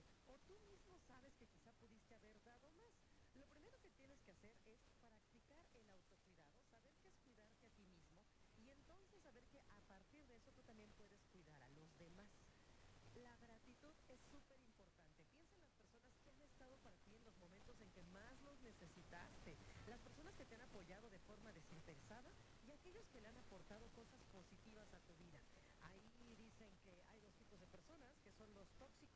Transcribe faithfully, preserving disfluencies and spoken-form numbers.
o tú mismo sabes que quizá pudiste haber dado más. Lo primero que tienes que hacer es practicar el autocuidado, saber qué es cuidarte a ti mismo y entonces saber que a partir de eso tú también puedes cuidar a los demás. La gratitud es súper importante. Piensa en las personas que han estado para ti en los momentos en que más los necesitaste, las personas que te han apoyado de forma desinteresada y aquellos que le han aportado cosas positivas a tu vida. Ahí dicen que hay dos tipos de personas, que son los tóxicos